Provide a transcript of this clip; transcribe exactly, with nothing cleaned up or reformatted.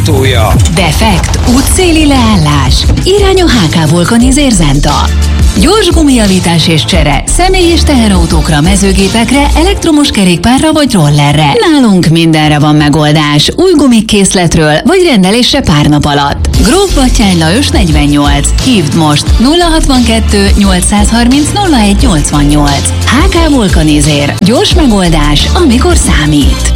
szolgáltatója. Defekt, útszéli leállás, irány a há ká Vulkanizer Zenta. Gyors gumijavítás és csere, személy- és teherautókra, mezőgépekre, elektromos kerékpárra vagy rollerre. Nálunk mindenre van megoldás, új gumikkészletről vagy rendelésre pár nap alatt. Gróf Batthyány Lajos negyvennyolc. Hívd most nulla hatvankettő nyolcszázharminc nulla egy nyolcvannyolc. há ká Vulkanizer. Gyors megoldás, amikor számít.